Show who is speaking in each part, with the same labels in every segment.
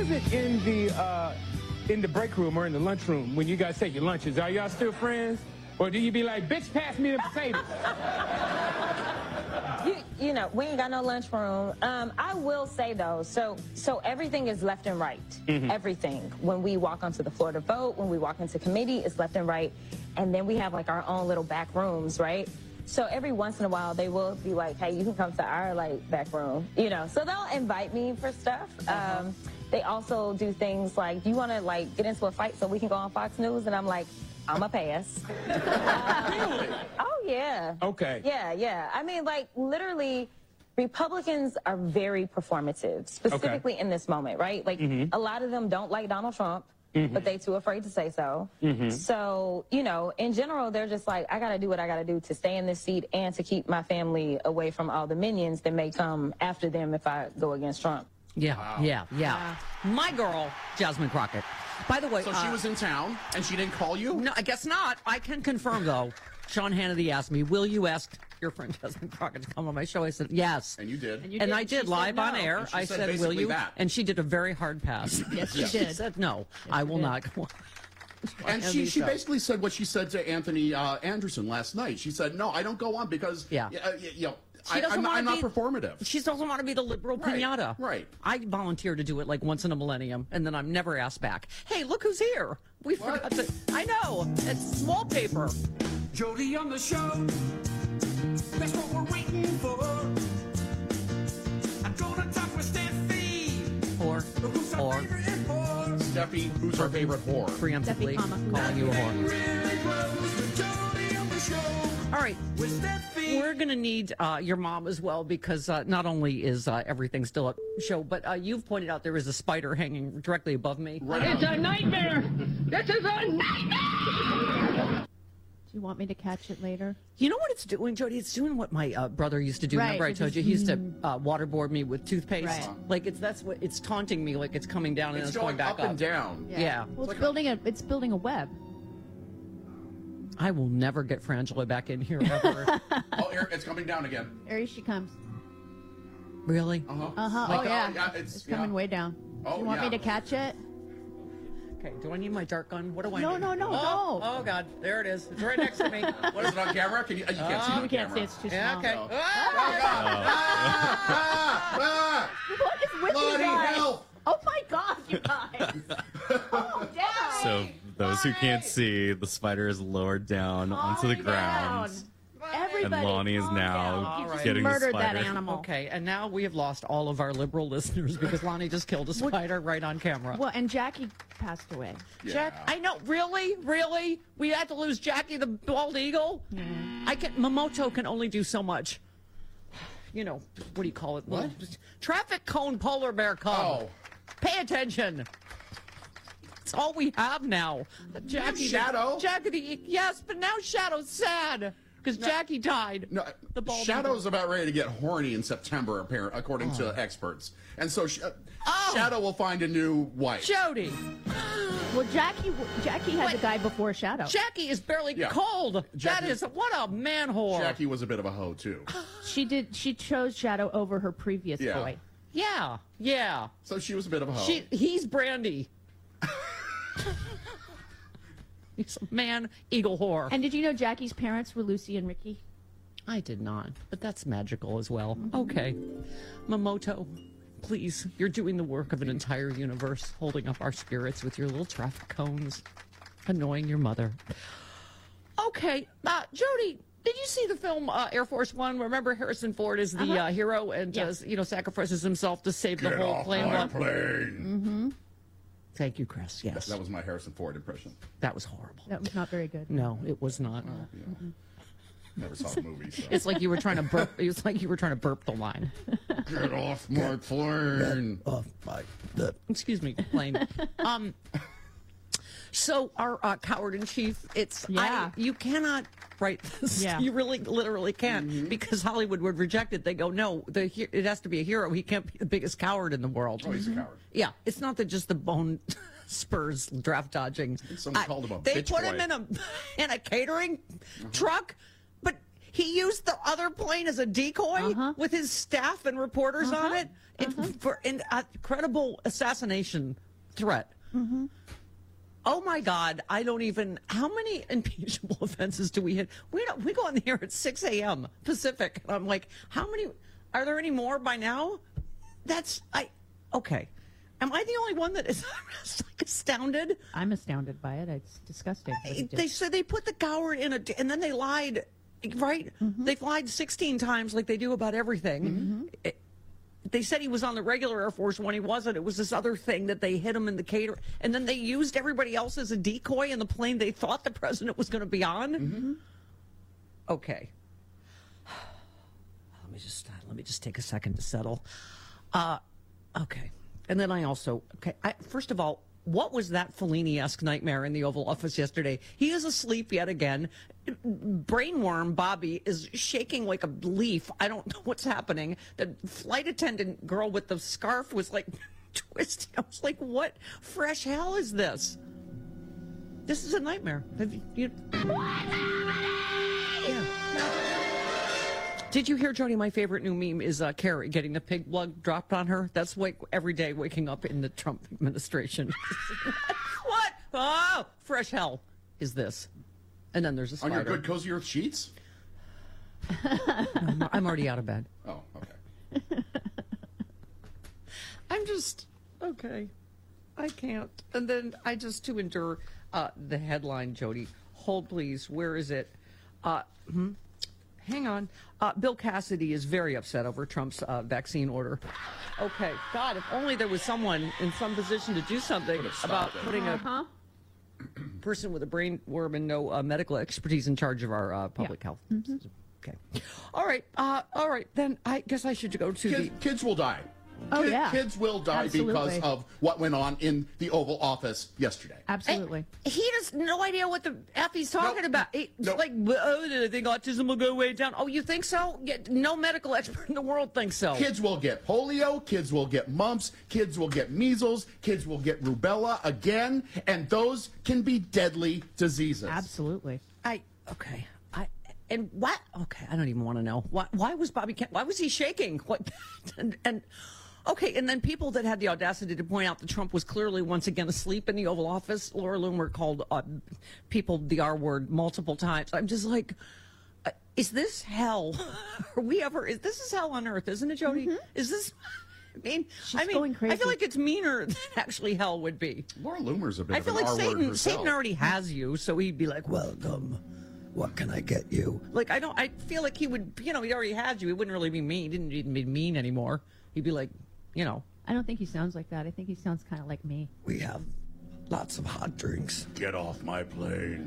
Speaker 1: is it in the break room or in the lunchroom when you guys take your lunches? Are y'all still friends? Or do you be like, bitch, pass me the potatoes?
Speaker 2: You know, we ain't got no lunchroom. I will say, though, so everything is left and right. Everything. When we walk onto the floor to vote, when we walk into committee, it's left and right. And then we have, like, our own little back rooms, right? So every once in a while, they will be like, hey, you can come to our, like, back room, you know. So they'll invite me for stuff. They also do things like, do you want to, like, get into a fight so we can go on Fox News? And I'm like, I'm a pass.
Speaker 1: Really?
Speaker 2: Oh, yeah.
Speaker 1: Okay.
Speaker 2: Yeah. I mean, like, literally, Republicans are very performative, specifically in this moment, right? Like, a lot of them don't like Donald Trump. But they too afraid to say so. So, you know, in general, they're just like, I got to do what I got to do to stay in this seat and to keep my family away from all the minions that may come after them if I go against Trump.
Speaker 3: Yeah. My girl, Jasmine Crockett. By the way,
Speaker 4: so she was in town and she didn't call you?
Speaker 3: No, I guess not. I can confirm, though. Sean Hannity asked me, will you ask your friend Jasmine Crockett to come on my show? I said, yes.
Speaker 4: And you did.
Speaker 3: And I did, live on air. I said, will you?
Speaker 4: That.
Speaker 3: And she did a very hard pass.
Speaker 5: Yes, she did.
Speaker 3: She said, no, I will not go on.
Speaker 4: And she basically said what she said to Anthony Anderson last night. She said, no, I don't go on because, you know, I'm not performative.
Speaker 3: She doesn't want to be the liberal pinata.
Speaker 4: Right.
Speaker 3: I volunteer to do it like once in a millennium, and then I'm never asked back. Hey, look who's here. We forgot to. I know. It's wallpaper.
Speaker 6: Jody on the show. That's what we're waiting for. I'm gonna talk with Steffi.
Speaker 3: Or.
Speaker 4: Steffi, who's our favorite whore?
Speaker 3: Preemptively calling you a whore. All right, we're going to need your mom as well because not only is everything still at show, but you've pointed out there is a spider hanging directly above me.
Speaker 7: It's a nightmare! This is a nightmare!
Speaker 5: Do you want me to catch it later?
Speaker 3: You know what it's doing, Jody? It's doing what my brother used to do.
Speaker 5: Right,
Speaker 3: remember I told you he used to waterboard me with toothpaste? Right. Like it's taunting me like it's coming down and it's going back
Speaker 4: up and down.
Speaker 3: Yeah.
Speaker 5: Well, it's building a web.
Speaker 3: I will never get Frangela back in here ever.
Speaker 4: Oh, it's coming down again.
Speaker 5: Here she comes.
Speaker 3: Really?
Speaker 5: Like, it's coming way down.
Speaker 4: Oh,
Speaker 5: Do you want me to catch it?
Speaker 3: Okay, do I need my dart gun? What do I
Speaker 5: No,
Speaker 3: need?
Speaker 5: no.
Speaker 3: Oh, God. There it is. It's right next to me.
Speaker 4: What is it on camera? You can't see it on
Speaker 5: We can't see. It's too small.
Speaker 3: Yeah, okay.
Speaker 4: No.
Speaker 5: What is with you
Speaker 4: Bloody
Speaker 5: guys?
Speaker 4: hell!
Speaker 5: Oh, my God, you guys. Calm down.
Speaker 8: So those who can't see, the spider is lowered down onto the ground.
Speaker 5: Everybody,
Speaker 8: and Lonnie is now getting the
Speaker 5: murdered
Speaker 8: spider.
Speaker 5: that animal.
Speaker 3: Okay, and now we have lost all of our liberal listeners because Lonnie just killed a spider right on camera.
Speaker 5: Well, and Jackie passed away.
Speaker 3: Yeah. I know. Really? We had to lose Jackie the bald eagle? Mamoto can only do so much. You know, what do you call it?
Speaker 4: What?
Speaker 3: Traffic cone polar bear cub.
Speaker 4: Oh.
Speaker 3: Pay attention. It's all we have now. Jackie.
Speaker 4: Shadow?
Speaker 3: Yes, but now Shadow's sad. Because Jackie died.
Speaker 4: No, Shadow's about ready to get horny in September, apparently, according to experts. And so Shadow will find a new wife.
Speaker 3: Jody.
Speaker 5: Well, Jackie had the guy before Shadow.
Speaker 3: Jackie is barely cold.
Speaker 4: Jackie,
Speaker 3: that is, what a man whore.
Speaker 4: Jackie was a bit of a hoe, too.
Speaker 5: She chose Shadow over her previous boy.
Speaker 3: Yeah.
Speaker 4: So she was a bit of a hoe.
Speaker 3: He's Brandy. He's a man, eagle whore.
Speaker 5: And did you know Jackie's parents were Lucy and Ricky?
Speaker 3: I did not, but that's magical as well. Okay. Mamoto, please, you're doing the work of an entire universe, holding up our spirits with your little traffic cones, annoying your mother. Okay, Jody, did you see the film Air Force One? Remember Harrison Ford is the hero and sacrifices himself to save the whole plane?
Speaker 4: Get off my plane.
Speaker 3: Thank you, Chris. Yes.
Speaker 4: That was my Harrison Ford impression.
Speaker 3: That was horrible.
Speaker 5: That was not very good.
Speaker 3: No, it was not.
Speaker 4: Never saw the movie. So.
Speaker 3: It's like you were trying to burp. It's like you were trying to burp the line.
Speaker 4: Get off my plane.
Speaker 8: Get off my
Speaker 3: Excuse me, plane. So our coward in chief, you cannot write this.
Speaker 5: Yeah.
Speaker 3: You really, literally can't because Hollywood would reject it. They go, no, it has to be a hero. He can't be the biggest coward in the world.
Speaker 4: Oh, he's a coward.
Speaker 3: Yeah, it's not that just the bone spurs draft dodging.
Speaker 4: Someone called him a
Speaker 3: They
Speaker 4: bitch
Speaker 3: put
Speaker 4: boy.
Speaker 3: him in a catering truck, but he used the other plane as a decoy with his staff and reporters on it. for an credible assassination threat. Oh my God! I don't even. How many impeachable offenses do we hit? We go on the air at 6 a.m. Pacific, and I'm like, how many? Are there any more by now? Okay. Am I the only one that is like astounded?
Speaker 5: I'm astounded by it. It's disgusting.
Speaker 3: They said they put the Goward in and then they lied, right? They've lied 16 times like they do about everything. They said he was on the regular Air Force when he wasn't. It was this other thing that they hit him in the cater. And then they used everybody else as a decoy in the plane they thought the president was going to be on. Okay. Let me just take a second to settle. Okay. And then first of all, what was that Fellini-esque nightmare in the Oval Office yesterday? He is asleep yet again. Brainworm Bobby is shaking like a leaf. I don't know what's happening. The flight attendant girl with the scarf was like twisting. I was like, what fresh hell is this? This is a nightmare. Did you hear, Jody, my favorite new meme is Carrie getting the pig blood dropped on her? That's like every day waking up in the Trump administration. What? Oh, fresh hell is this. And then there's a spider.
Speaker 4: On your good cozy earth sheets?
Speaker 3: No, I'm already out of bed.
Speaker 4: Oh, okay.
Speaker 3: I'm just, okay. I can't. And then to endure the headline, Jody. Hold, please. Where is it? Hang on. Bill Cassidy is very upset over Trump's vaccine order. Okay. God, if only there was someone in some position to do something about putting a person with a brain worm and no medical expertise in charge of our public health. Okay. All right. Then I guess I should go to
Speaker 4: Kids will die. Kids will die because of what went on in the Oval Office yesterday.
Speaker 5: Absolutely.
Speaker 3: He has no idea what the F he's talking about. Like, I think autism will go way down. Oh, you think so? Yeah, no medical expert in the world thinks so.
Speaker 4: Kids will get polio. Kids will get mumps. Kids will get measles. Kids will get rubella again. And those can be deadly diseases.
Speaker 5: Absolutely.
Speaker 3: Okay. And what? Okay, I don't even want to know. Why was Bobby Kemp? Why was he shaking? What? Okay, and then people that had the audacity to point out that Trump was clearly once again asleep in the Oval Office. Laura Loomer called people the R word multiple times. I'm just like, is this hell? This is hell on earth, isn't it, Jody? Is this? I mean,
Speaker 5: going crazy.
Speaker 3: I feel like it's meaner than actually hell would be.
Speaker 4: Laura Loomer's a bit of
Speaker 3: an
Speaker 4: R word herself.
Speaker 3: Satan already has you, so he'd be like, welcome. What can I get you? Like, I feel like he would, he already had you. He wouldn't really be mean. He didn't even be mean anymore. He'd be like,
Speaker 5: I don't think he sounds like that. I think he sounds kind of like me.
Speaker 9: We have lots of hot drinks.
Speaker 4: Get off my plane.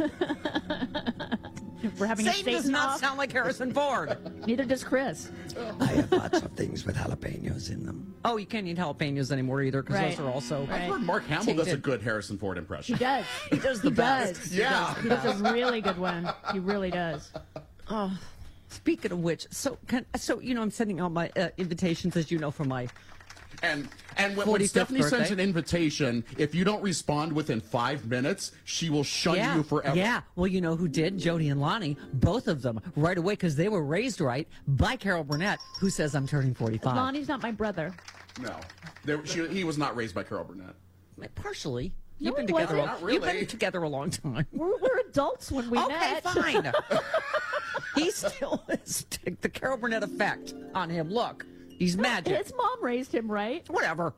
Speaker 5: We're having
Speaker 3: Satan does not sound like Harrison Ford.
Speaker 5: Neither does Chris.
Speaker 9: I have lots of things with jalapenos in them.
Speaker 3: Oh, you can't eat jalapenos anymore either because those are also.
Speaker 4: I've heard Mark Hamill does a good Harrison Ford impression.
Speaker 5: He does.
Speaker 3: He does the best.
Speaker 4: Yeah.
Speaker 5: He does a really good one. He really does.
Speaker 3: Oh, speaking of which, I'm sending out my invitations, as you know, for my.
Speaker 4: And when Stephanie sends an invitation, if you don't respond within 5 minutes, she will shun you forever.
Speaker 3: Yeah. Well, you know who did? Jody and Lonnie, both of them, right away, because they were raised right by Carol Burnett, who says I'm turning 45.
Speaker 5: Lonnie's not my brother.
Speaker 4: No. He was not raised by Carol Burnett.
Speaker 3: Partially.
Speaker 5: No,
Speaker 3: You've been together a long time.
Speaker 5: We're adults when we met.
Speaker 3: Okay, fine. He still has the Carol Burnett effect on him. Look. He's magic.
Speaker 5: His mom raised him, right?
Speaker 3: Whatever.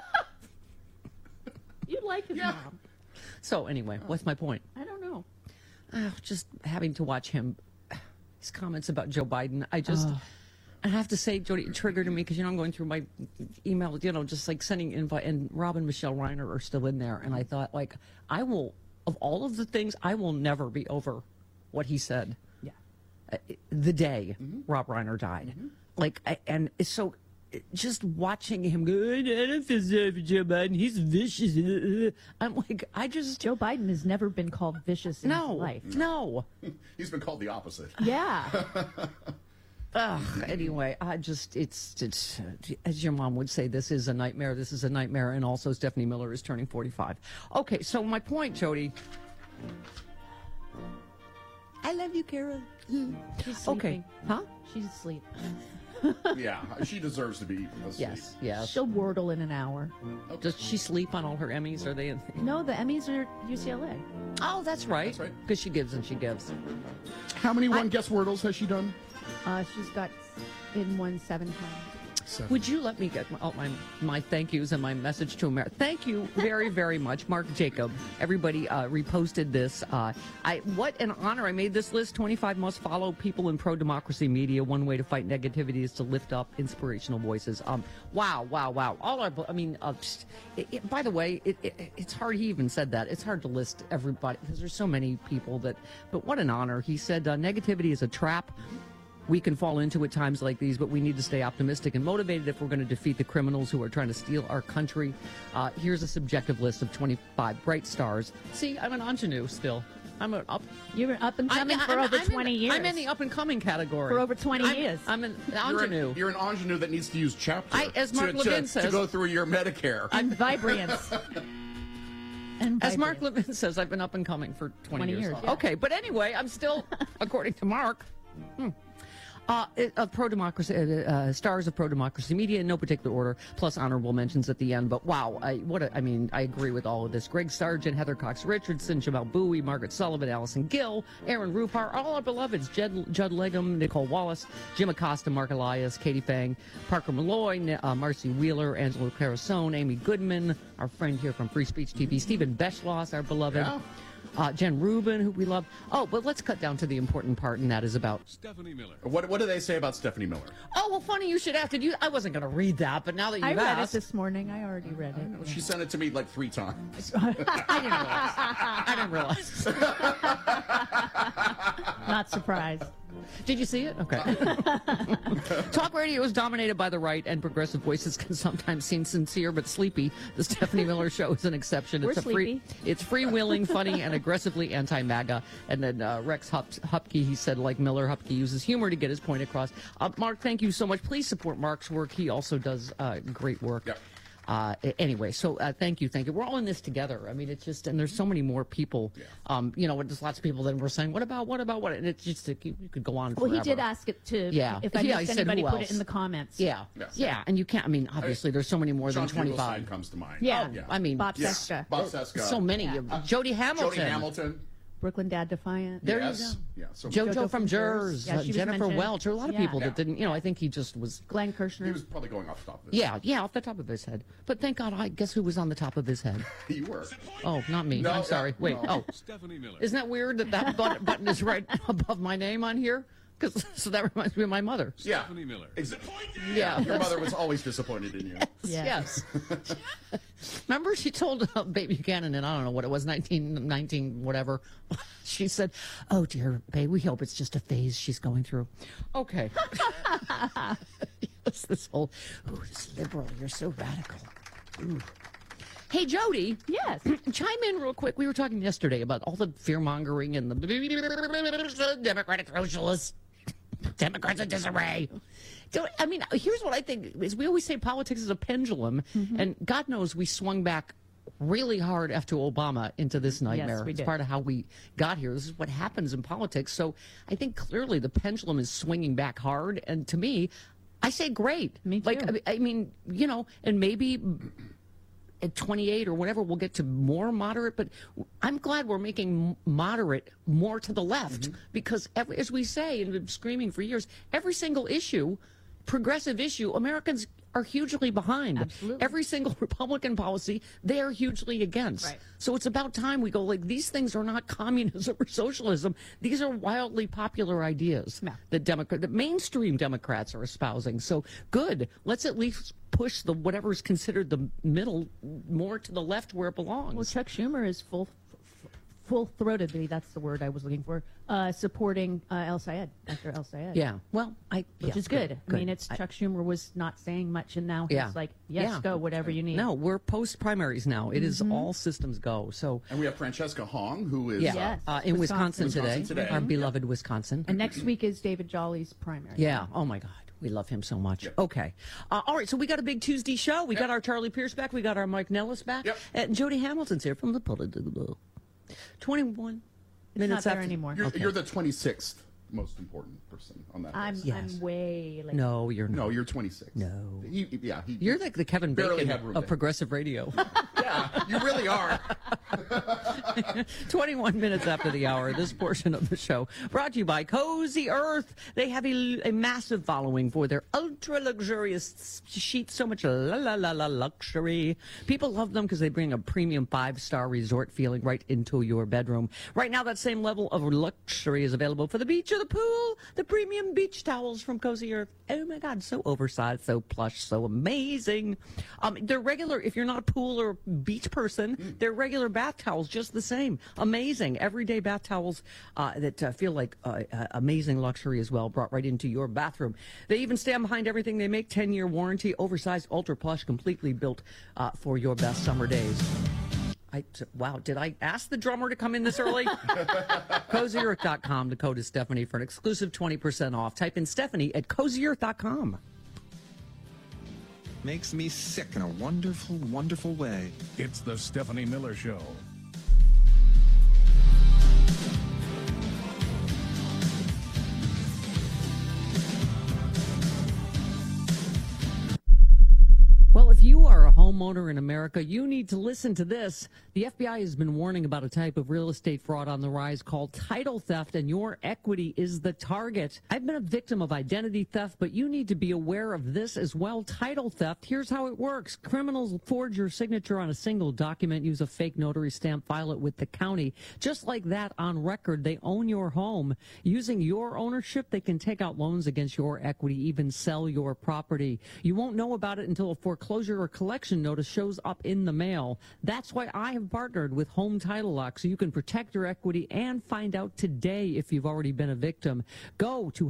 Speaker 5: You like his mom.
Speaker 3: So anyway, what's my point?
Speaker 5: I don't know.
Speaker 3: Just having to watch his comments about Joe Biden. I have to say, Jody, it triggered me because, I'm going through my email, just like sending invite, and Rob and Michelle Reiner are still in there. And I thought, of all of the things, I will never be over what he said. Yeah. The day Rob Reiner died. And so just watching him go, I don't feel sorry for Joe Biden. He's vicious. I'm like,
Speaker 5: Joe Biden has never been called vicious in his life.
Speaker 3: No.
Speaker 4: He's been called the opposite.
Speaker 5: Yeah.
Speaker 3: Anyway, it's as your mom would say, this is a nightmare. This is a nightmare. And also Stephanie Miller is turning 45. Okay, so my point, Jody. I love you, Carol.
Speaker 5: She's sleeping.
Speaker 3: Okay. Huh?
Speaker 5: She's asleep.
Speaker 4: Yeah, she deserves to be asleep.
Speaker 3: Yes.
Speaker 5: She'll wordle in an hour.
Speaker 4: Okay.
Speaker 3: Does she sleep on all her Emmys? Are they in?
Speaker 5: No, the Emmys are UCLA.
Speaker 3: Oh, that's right.
Speaker 4: That's right.
Speaker 3: Because she gives and she gives.
Speaker 4: How many one-guess Wordles has she done?
Speaker 5: She's got in one 7 times.
Speaker 4: 7.
Speaker 3: Would you let me get my thank yous and my message to America? Thank you very, very much, Mark Jacob. Everybody reposted this. What an honor! I made this list. 25 must follow people in pro-democracy media. One way to fight negativity is to lift up inspirational voices. Wow. By the way, it's hard. He even said that it's hard to list everybody because there's so many people that. But what an honor! He said negativity is a trap. We can fall into at times like these, but we need to stay optimistic and motivated if we're going to defeat the criminals who are trying to steal our country. Here's a subjective list of 25 bright stars. See, I'm an ingenue still.
Speaker 5: You've been up and coming for over 20 years.
Speaker 3: I'm in the up and coming category.
Speaker 5: For over 20 years.
Speaker 3: I'm an ingenue.
Speaker 4: You're an ingenue that needs to use chapter
Speaker 3: as Mark Levin says,
Speaker 4: to go through your Medicare.
Speaker 5: And Vibrance.
Speaker 3: As Mark Levin says, I've been up and coming for 20 years.
Speaker 5: Yeah.
Speaker 3: Okay, but anyway, I'm still, according to Mark, pro-democracy, stars of pro-democracy media in no particular order, plus honorable mentions at the end. But wow, I agree with all of this. Greg Sargent, Heather Cox Richardson, Jamal Bowie, Margaret Sullivan, Allison Gill, Aaron Rupar, all our beloveds, Judd Legum, Nicole Wallace, Jim Acosta, Mark Elias, Katie Fang, Parker Malloy, Marcy Wheeler, Angelo Carasone, Amy Goodman, our friend here from Free Speech TV, Stephen Beschloss, our beloved.
Speaker 4: Yeah.
Speaker 3: Jen Rubin, who we love. Oh, but let's cut down to the important part, and that is about
Speaker 8: Stephanie Miller.
Speaker 4: What do they say about Stephanie Miller?
Speaker 3: Oh, well, funny you should ask. I wasn't going to read that, but now that you've
Speaker 5: I read
Speaker 3: asked.
Speaker 5: it this morning. I already read it.
Speaker 4: She sent it to me like 3 times.
Speaker 3: I didn't realize.
Speaker 5: Not surprised.
Speaker 3: Did you see it? Okay. Talk radio is dominated by the right, and progressive voices can sometimes seem sincere but sleepy. The Stephanie Miller Show is an exception.
Speaker 5: We're sleepy.
Speaker 3: It's freewheeling, funny, and aggressively anti-MAGA. And then Rex Hupke, he said, like Miller, Hupke uses humor to get his point across. Mark, thank you so much. Please support Mark's work. He also does great work.
Speaker 4: Yep.
Speaker 3: Anyway, so thank you. We're all in this together. I mean, it's just, and there's so many more people. Yeah. There's lots of people that were saying, what about, and it's just, you could go on forever.
Speaker 5: Well, he did ask it to, if I missed anybody, put it in the comments.
Speaker 3: Yeah, and you can't, obviously there's so many more than 25.
Speaker 4: Comes to mind.
Speaker 5: Yeah.
Speaker 3: Bob
Speaker 5: Seska.
Speaker 4: Bob Seska.
Speaker 3: So many. Jody Hamilton.
Speaker 5: Brooklyn Dad Defiant.
Speaker 3: There you go.
Speaker 4: Yeah, so
Speaker 3: JoJo from Jers. Jennifer Welch. There are a lot of people that didn't, I think he just was.
Speaker 5: Glenn Kirshner.
Speaker 4: He was probably going off the top of his head.
Speaker 3: Yeah, off the top of his head. But thank God, I guess who was on the top of his head?
Speaker 4: You were.
Speaker 3: Oh, not me.
Speaker 4: No,
Speaker 3: I'm sorry. Wait.
Speaker 4: No.
Speaker 8: Stephanie Miller.
Speaker 3: Isn't that weird that button is right above my name on here? So that reminds me of my mother.
Speaker 4: Yeah.
Speaker 8: Stephanie Miller.
Speaker 4: Exactly.
Speaker 3: Yeah.
Speaker 4: Your mother was always disappointed in you.
Speaker 3: Yes. Remember, she told Babe Buchanan in, I don't know what it was, 19, whatever. She said, "Oh, dear, Babe, we hope it's just a phase she's going through." Okay. Yes, this liberal, you're so radical. Ooh. Hey, Jody.
Speaker 5: Yes.
Speaker 3: Chime in real quick. We were talking yesterday about all the fear-mongering and the Democratic socialists. Democrats in disarray. Here's what I think is we always say politics is a pendulum, and God knows we swung back really hard after Obama into this nightmare.
Speaker 5: Yes, we did.
Speaker 3: It's part of how we got here. This is what happens in politics. So I think clearly the pendulum is swinging back hard, and to me, I say great.
Speaker 5: Me too.
Speaker 3: And maybe at 28 or whatever, we'll get to more moderate, but I'm glad we're making moderate more to the left because, as we say and been screaming for years, every single issue, progressive issue, Americans are hugely behind.
Speaker 5: Absolutely.
Speaker 3: Every single Republican policy, they are hugely against.
Speaker 5: Right.
Speaker 3: So it's about time we go, these things are not communism or socialism. These are wildly popular ideas that mainstream Democrats are espousing. So good. Let's at least push whatever is considered the middle more to the left where it belongs.
Speaker 5: Well, Chuck Schumer is full-throatedly, that's the word I was looking for, supporting Dr. El Sayed.
Speaker 3: Yeah. Well,
Speaker 5: which is good. I mean, Chuck Schumer was not saying much, and now he's like, yes, go, whatever you need.
Speaker 3: No, we're post-primaries now. It is all systems go. So,
Speaker 4: and we have Francesca Hong, who is
Speaker 3: in Wisconsin today. Our beloved Wisconsin.
Speaker 5: And next week is David Jolly's primary.
Speaker 3: Yeah. Oh, my God. We love him so much. Yep. Okay. All right, so we got a big Tuesday show. We got our Charlie Pierce back. We got our Mike Nellis back.
Speaker 4: Yep.
Speaker 3: And Jody Hamilton's here from the Political. 21 minutes
Speaker 5: not there
Speaker 3: after
Speaker 5: anymore.
Speaker 4: You're the 26th most important person on that
Speaker 5: I'm
Speaker 4: list.
Speaker 5: I'm way late.
Speaker 3: No, you're not.
Speaker 4: No, you're 26.
Speaker 3: No.
Speaker 4: You're
Speaker 3: like the Kevin Bacon of progressive radio.
Speaker 4: Yeah, you really are.
Speaker 3: 21 minutes after the hour, this portion of the show brought to you by Cozy Earth. They have a massive following for their ultra luxurious sheets. So much luxury. People love them because they bring a premium 5-star resort feeling right into your bedroom. Right now, that same level of luxury is available for the beach or the pool. The premium beach towels from Cozy Earth. Oh my God, so oversized, so plush, so amazing. They're regular, if you're not a pool or beach person, they're regular bath towels, just the same. Amazing. Everyday bath towels that feel like amazing luxury as well, brought right into your bathroom. They even stand behind everything they make. 10-year warranty, oversized, ultra plush, completely built for your best summer days. Wow, did I ask the drummer to come in this early? CozyEarth.com. The code is Stephanie for an exclusive 20% off. Type in Stephanie at CozyEarth.com.
Speaker 10: Makes me sick in a wonderful, wonderful way.
Speaker 11: It's the Stephanie Miller Show.
Speaker 3: Well, if you are a homeowner in America, you need to listen to this. The FBI has been warning about a type of real estate fraud on the rise called title theft, and your equity is the target. I've been a victim of identity theft, but you need to be aware of this as well. Title theft, here's how it works. Criminals forge your signature on a single document, use a fake notary stamp, file it with the county. Just like that, on record, they own your home. Using your ownership, they can take out loans against your equity, even sell your property. You won't know about it until a foreclosure or collection notice shows up in the mail. That's why I have partnered with Home Title Lock, so you can protect your equity and find out today if you've already been a victim. Go to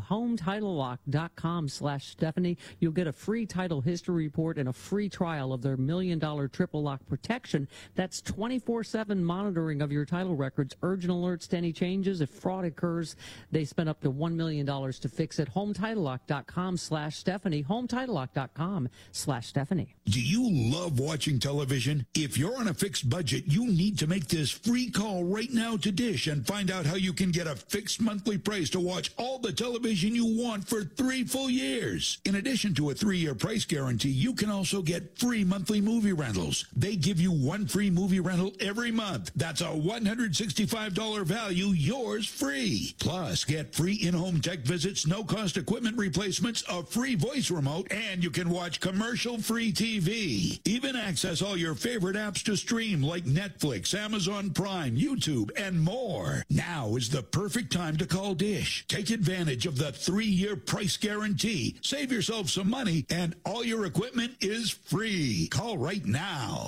Speaker 3: HomeTitleLock.com/Stephanie. You'll get a free title history report and a free trial of their $1 million triple lock protection. That's 24/7 monitoring of your title records, urgent alerts to any changes. If fraud occurs, they spend up to $1 million to fix it. HomeTitleLock.com/Stephanie. HomeTitleLock.com/Stephanie.
Speaker 12: Do you love watching television? If you're on a fixed budget, you need to make this free call right now to Dish and find out how you can get a fixed monthly price to watch all the television you want for 3 full years. In addition to a 3-year price guarantee, you can also get free monthly movie rentals. They give you 1 free movie rental every month. That's a $165 value, yours free. Plus, get free in-home tech visits, no-cost equipment replacements, a free voice remote, and you can watch commercial-free TV. Even access all your favorite apps to stream like Netflix, Amazon Prime, YouTube, and more. Now is the perfect time to call Dish. Take advantage of the 3-year price guarantee. Save yourself some money, and all your equipment is free. Call right now.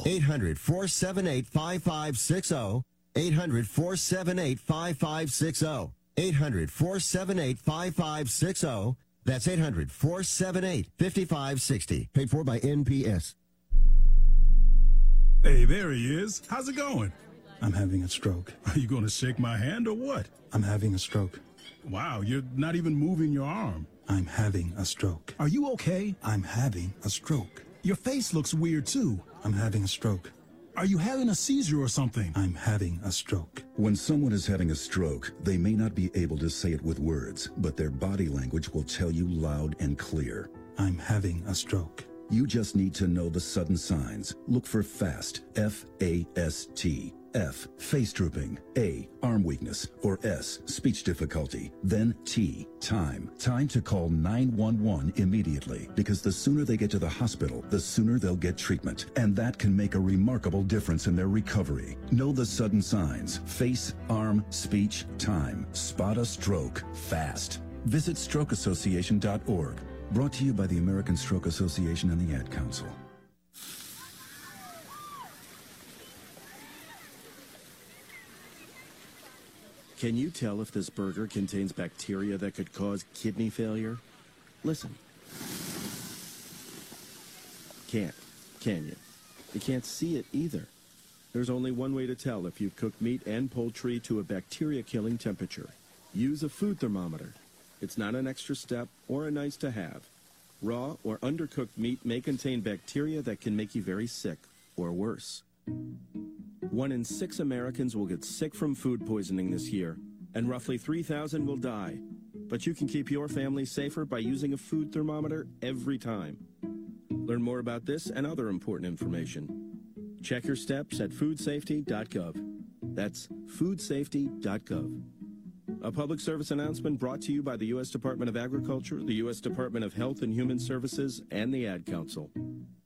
Speaker 13: 800-478-5560. 800-478-5560. 800-478-5560. That's 800-478-5560. Paid for by NPS.
Speaker 11: Hey, there he is. How's it going?
Speaker 14: I'm having a stroke.
Speaker 11: Are you going to shake my hand or what?
Speaker 14: I'm having a stroke.
Speaker 11: Wow, you're not even moving your arm.
Speaker 14: I'm having a stroke.
Speaker 11: Are you okay?
Speaker 14: I'm having a stroke.
Speaker 11: Your face looks weird, too.
Speaker 14: I'm having a stroke.
Speaker 11: Are you having a seizure or something?
Speaker 14: I'm having a stroke.
Speaker 15: When someone is having a stroke, they may not be able to say it with words, but their body language will tell you loud and clear.
Speaker 14: I'm having a stroke.
Speaker 15: You just need to know the sudden signs. Look for FAST, F-A-S-T. F, face drooping. A, arm weakness. Or S, speech difficulty. Then T, time. Time to call 911 immediately, because the sooner they get to the hospital, the sooner they'll get treatment. And that can make a remarkable difference in their recovery. Know the sudden signs. Face, arm, speech, time. Spot a stroke fast. Visit strokeassociation.org. Brought to you by the American Stroke Association and the Ad Council.
Speaker 16: Can you tell if this burger contains bacteria that could cause kidney failure? Listen. Can't, can you? You can't see it either. There's only one way to tell if you've cooked meat and poultry to a bacteria-killing temperature. Use a food thermometer. It's not an extra step or a nice to have. Raw or undercooked meat may contain bacteria that can make you very sick, or worse. 1 in 6 Americans will get sick from food poisoning this year, and roughly 3,000 will die. but you can keep your family safer by using a food thermometer every time. Learn more about this and other important information. Check your steps at foodsafety.gov. That's foodsafety.gov. A public service announcement brought to you by the U.S. Department of Agriculture, the U.S. Department of Health and Human Services, and the Ad Council.